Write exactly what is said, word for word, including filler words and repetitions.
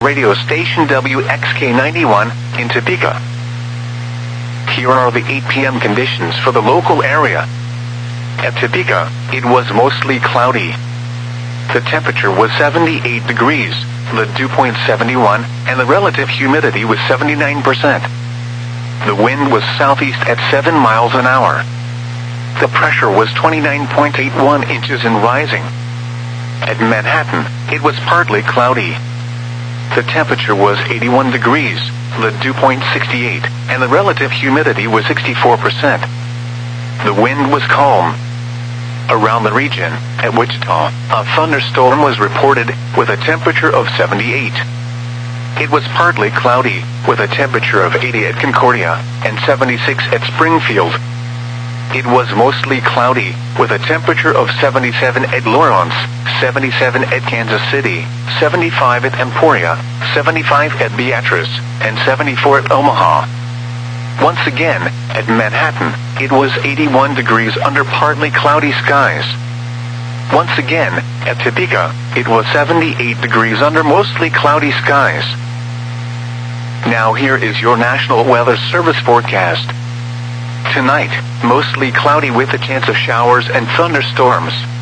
radio station W X K ninety-one in Topeka. Here are the eight p m conditions for the local area. At Topeka, it was mostly cloudy. The temperature was seventy-eight degrees, the dew point seventy-one, and the relative humidity was seventy-nine percent. The wind was southeast at seven miles an hour. The pressure was twenty-nine point eight one inches and rising. At Manhattan, it was partly cloudy. The temperature was eighty-one degrees, the dew point sixty-eight, and the relative humidity was sixty-four percent. The wind was calm. Around the region, at Wichita, a thunderstorm was reported with a temperature of seventy-eight. It was partly cloudy, with a temperature of eighty at Concordia and seventy-six at Springfield. It was mostly cloudy, with a temperature of seventy-seven at Lawrence, seventy-seven at Kansas City, seventy-five at Emporia, seventy-five at Beatrice, and seventy-four at Omaha. Once again, at Manhattan, it was eighty-one degrees under partly cloudy skies. Once again, at Topeka, it was seventy-eight degrees under mostly cloudy skies. Now here is your National Weather Service forecast. Tonight, mostly cloudy with a chance of showers and thunderstorms.